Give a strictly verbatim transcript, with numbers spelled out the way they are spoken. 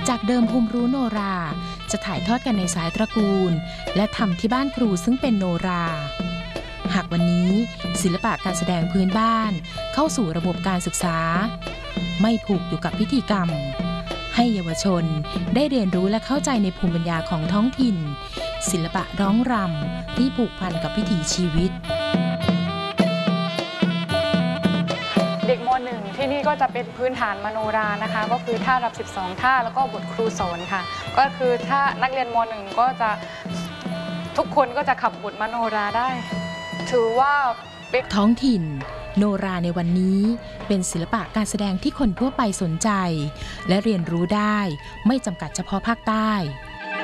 จากเดิมภูมิรู้โนราจะถ่ายทอดกันในสายตระกูลและทำที่บ้านครูซึ่งเป็นโนราหากวันนี้ศิลปะการแสดงพื้นบ้านเข้าสู่ระบบการศึกษาไม่ผูกอยู่กับพิธีกรรมให้เยาวชนได้เรียนรู้และเข้าใจในภูมิปัญญาของท้องถิ่นศิลปะร้องรำที่ผูกพันกับวิถีชีวิตเด็กม หนึ่ง ที่นี่ก็จะเป็นพื้นฐานมโนรานะคะก็คือท่ารำสิบสองท่าแล้วก็บทครูสอนค่ะก็คือถ้านักเรียนม หนึ่ง ก็จะทุกคนก็จะขับบทมโนราได้ถือว่าเป็นท้องถิ่นโนราในวันนี้เป็นศิลปะการแสดงที่คนทั่วไปสนใจและเรียนรู้ได้ไม่จำกัดเฉพาะภาคใต้